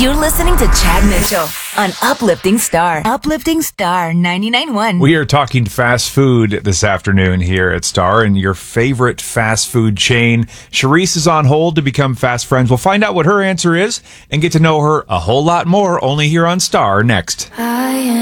You're listening to Chad Mitchell on Uplifting Star. Uplifting Star 99.1. We are talking fast food this afternoon here at Star, and your favorite fast food chain. Charisse is on hold to become fast friends. We'll find out what her answer is and get to know her a whole lot more only here on Star next.